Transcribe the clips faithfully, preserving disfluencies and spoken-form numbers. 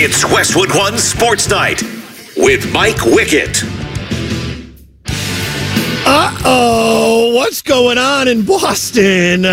It's Westwood One Sports Night with Mike Wickett. Uh-oh, what's going on in Boston?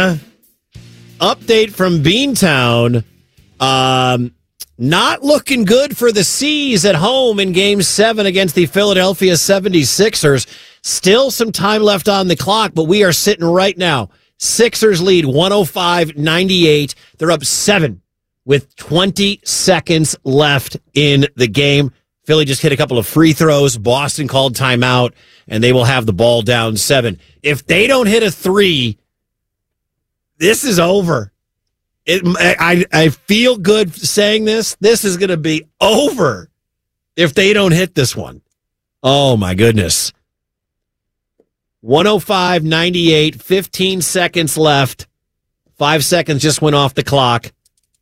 Update from Beantown. Um, not looking good for the C's at home in Game seven against the Philadelphia seventy-sixers. Still some time left on the clock, but we are sitting right now. Sixers lead one oh five ninety-eight. They're up seven with twenty seconds left in the game. Philly just hit a couple of free throws. Boston called timeout, and they will have the ball down seven. If they don't hit a three, this is over. It, I, I feel good saying this. This is going to be over if they don't hit this one. Oh, my goodness. one oh five ninety-eight, fifteen seconds left. Five seconds just went off the clock.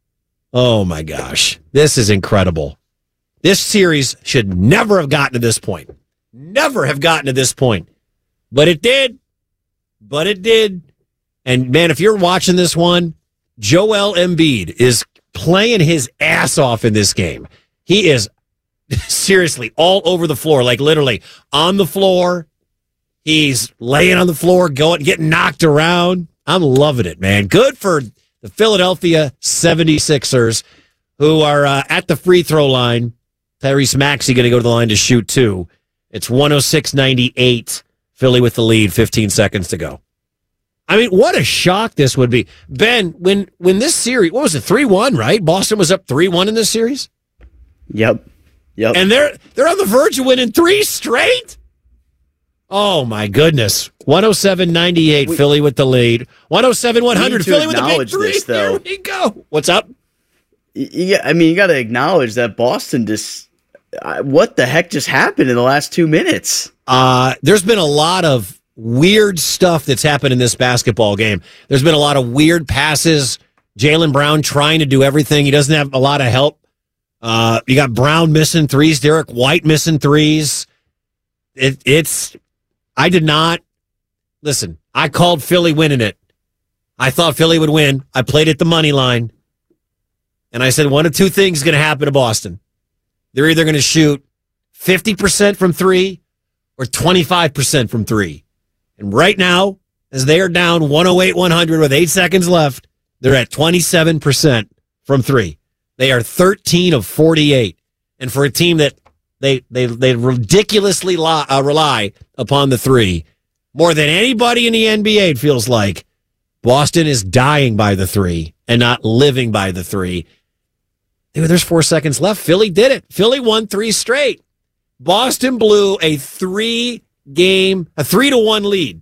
Oh, my gosh. This is incredible. This series should never have gotten to this point. Never have gotten to this point. But it did. But it did. And, man, if you're watching this one, Joel Embiid is playing his ass off in this game. He is seriously all over the floor, like literally on the floor. He's laying on the floor, going, getting knocked around. I'm loving it, man. Good for the Philadelphia seventy-sixers, who are uh, at the free throw line. Tyrese Maxey going to go to the line to shoot two. It's one oh six ninety-eight. Philly with the lead, fifteen seconds to go. I mean, what a shock this would be. Ben, when when this series, what was it, three one, right? Boston was up three one in this series? Yep. Yep. And they're they're on the verge of winning three straight? Oh, my goodness. one oh seven ninety-eight, we, Philly with the lead. one oh seven one hundred, Philly with the big three. This, though. Here we go. What's up? Yeah, I mean, you got to acknowledge that Boston just, uh, what the heck just happened in the last two minutes? Uh, there's been a lot of weird stuff that's happened in this basketball game. There's been a lot of weird passes. Jaylen Brown trying to do everything. He doesn't have a lot of help. Uh, you got Brown missing threes. Derek White missing threes. It, it's, I did not, listen, I called Philly winning it. I thought Philly would win. I played at the money line. And I said, one of two things is going to happen to Boston. They're either going to shoot fifty percent from three or twenty-five percent from three. And right now, as they are down one oh eight one hundred with eight seconds left, they're at twenty-seven percent from three. They are thirteen of forty-eight. And for a team that they they they ridiculously li- uh, rely upon the three, more than anybody in the N B A, it feels like, Boston is dying by the three and not living by the three. There's four seconds left. Philly did it. Philly won three straight. Boston blew a three game, a three to one lead.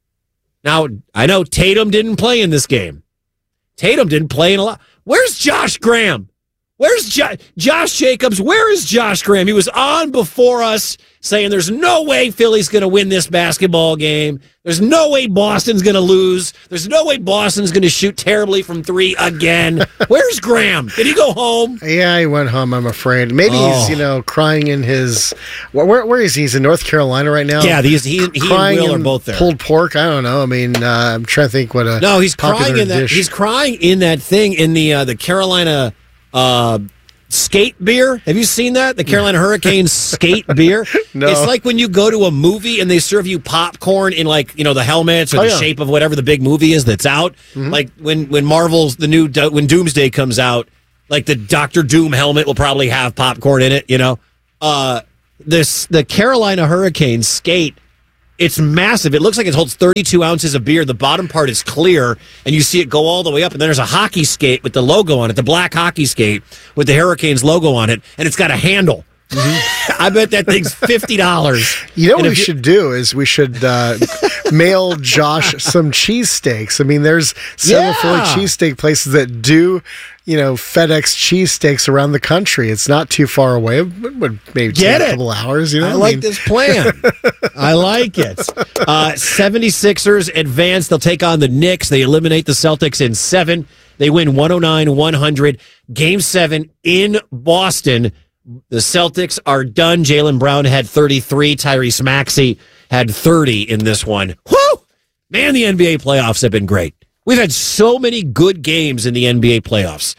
Now, I know Tatum didn't play in this game. Tatum didn't play in a lot. Where's Josh Graham? Where's jo- Josh Jacobs? Where is Josh Graham? He was on before us saying there's no way Philly's going to win this basketball game. There's no way Boston's going to lose. There's no way Boston's going to shoot terribly from three again. Where's Graham? Did he go home? Yeah, he went home, I'm afraid. Maybe oh. he's, you know, crying in his... Where, where is he? He's in North Carolina right now? Yeah, he's, he, he and Will are both there. Pulled pork? I don't know. I mean, uh, I'm trying to think what a No, he's crying in that. Dish. He's crying in that thing in the uh, the Carolina... Uh, skate beer. Have you seen that? The Carolina Hurricanes skate beer? No. It's like when you go to a movie and they serve you popcorn in, like, you know, the helmets or oh, the yeah. shape of whatever the big movie is that's out. Mm-hmm. Like when, when Marvel's, the new, when Doomsday comes out, like the Doctor Doom helmet will probably have popcorn in it, you know? Uh, this, the Carolina Hurricanes skate, it's massive. It looks like it holds thirty-two ounces of beer. The bottom part is clear, and you see it go all the way up. And then there's a hockey skate with the logo on it, the black hockey skate with the Hurricanes logo on it, and it's got a handle. Mm-hmm. I bet that thing's fifty dollars. You know what we should do is we should uh, mail Josh some cheesesteaks. I mean, there's several yeah. Philly cheesesteak places that do, you know, FedEx cheesesteaks around the country. It's not too far away. It would maybe Get take it. a couple hours. You know, I, I like mean, this plan. I like it. Uh, seventy-sixers advance. They'll take on the Knicks. They eliminate the Celtics in seven. They win one oh nine one hundred. Game seven in Boston. The Celtics are done. Jaylen Brown had thirty-three. Tyrese Maxey had thirty in this one. Whew! Man, the N B A playoffs have been great. We've had so many good games in the N B A playoffs.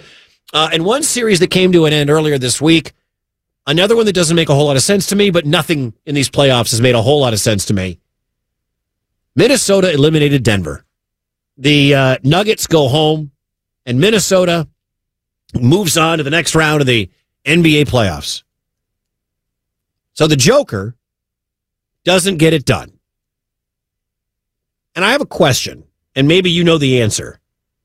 Uh, and one series that came to an end earlier this week, another one that doesn't make a whole lot of sense to me, but nothing in these playoffs has made a whole lot of sense to me. Minnesota eliminated Denver. The uh, Nuggets go home, and Minnesota moves on to the next round of the N B A playoffs. So the Joker doesn't get it done. And I have a question, and maybe you know the answer.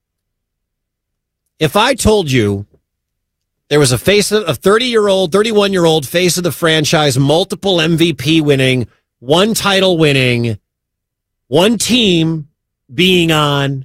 If I told you there was a face of a thirty-year-old, thirty-one-year-old face of the franchise, multiple M V P winning, one title winning, one team being on.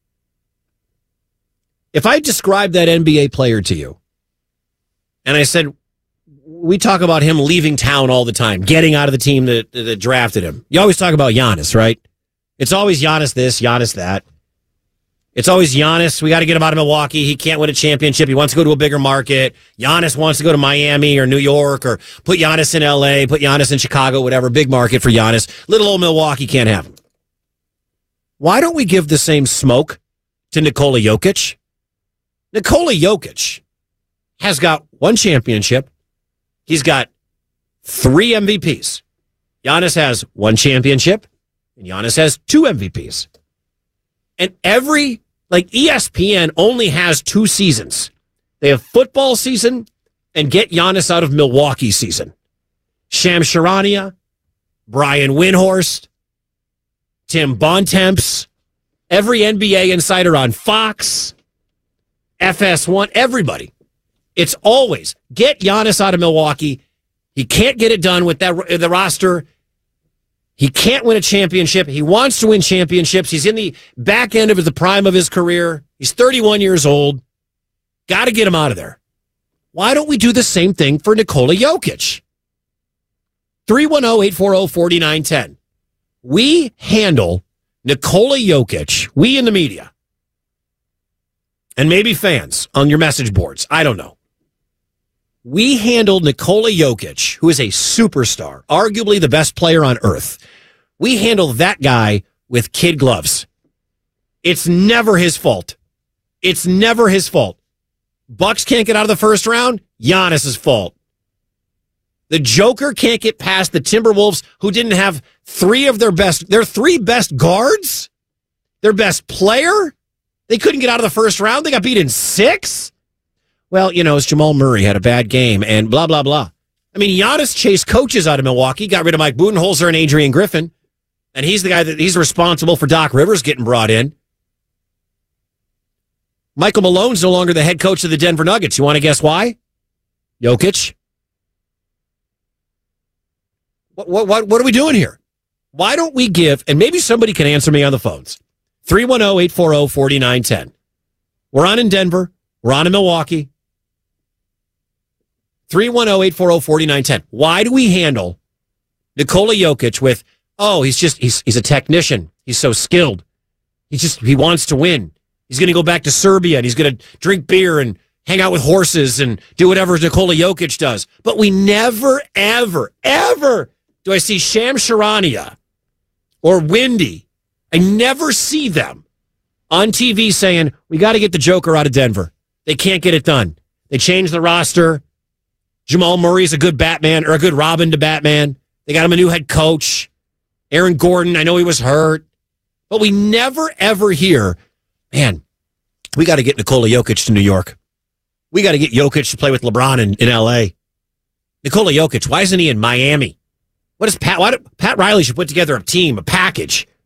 If I described that N B A player to you, and I said, we talk about him leaving town all the time, getting out of the team that, that drafted him. You always talk about Giannis, right? It's always Giannis this, Giannis that. It's always Giannis. We got to get him out of Milwaukee. He can't win a championship. He wants to go to a bigger market. Giannis wants to go to Miami or New York, or put Giannis in L A, put Giannis in Chicago, whatever, big market for Giannis. Little old Milwaukee can't have him. Why don't we give the same smoke to Nikola Jokic? Nikola Jokic has got one championship. He's got three M V Ps. Giannis has one championship, and Giannis has two M V Ps. And every, like E S P N only has two seasons. They have football season and get Giannis out of Milwaukee season. Shams Charania, Brian Windhorst, Tim Bontemps, every N B A insider on Fox, F S one, everybody. It's always get Giannis out of Milwaukee. He can't get it done with that the roster. He can't win a championship. He wants to win championships. He's in the back end of the prime of his career. He's thirty-one years old. Got to get him out of there. Why don't we do the same thing for Nikola Jokic? three one zero, eight four zero, four nine one zero. We handle Nikola Jokic, we in the media, and maybe fans on your message boards. I don't know. We handled Nikola Jokic, who is a superstar, arguably the best player on earth. We handle that guy with kid gloves. It's never his fault. It's never his fault. Bucks can't get out of the first round, Giannis's fault. The Joker can't get past the Timberwolves, who didn't have three of their best, their three best guards, their best player. They couldn't get out of the first round. They got beat in six. Well, you know, it's Jamal Murray had a bad game and blah, blah, blah. I mean, Giannis chased coaches out of Milwaukee, got rid of Mike Budenholzer and Adrian Griffin, and he's the guy that he's responsible for Doc Rivers getting brought in. Michael Malone's no longer the head coach of the Denver Nuggets. You want to guess why? Jokic. What, what, what, what are we doing here? Why don't we give, and maybe somebody can answer me on the phones, three one zero, eight four zero, four nine one zero. We're on in Denver. We're on in Milwaukee. three one zero, eight four zero, four nine one zero. Why do we handle Nikola Jokic with, oh, he's just, he's he's a technician. He's so skilled. He just, he wants to win. He's going to go back to Serbia and he's going to drink beer and hang out with horses and do whatever Nikola Jokic does. But we never, ever, ever do I see Shams Charania or Windy. I never see them on T V saying, we got to get the Joker out of Denver. They can't get it done. They changed the roster. Jamal Murray's a good Batman or a good Robin to Batman. They got him a new head coach. Aaron Gordon, I know he was hurt. But we never, ever hear, man, we got to get Nikola Jokic to New York. We got to get Jokic to play with LeBron in, in L A. Nikola Jokic, why isn't he in Miami? What is Pat? Why do, Pat Riley should put together a team, a package.